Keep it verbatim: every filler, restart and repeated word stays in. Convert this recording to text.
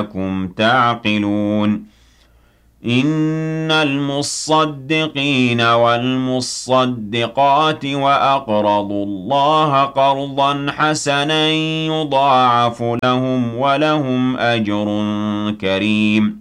لَعَلَّكُمْ تَعْقِلُونَ إِنَّ الْمُصَّدِّقِينَ وَالْمُصَّدِّقَاتِ وَأَقْرَضُوا اللَّهَ قَرْضًا حَسَنًا يُضَاعَفُ لَهُمْ وَلَهُمْ أَجْرٌ كَرِيمٌ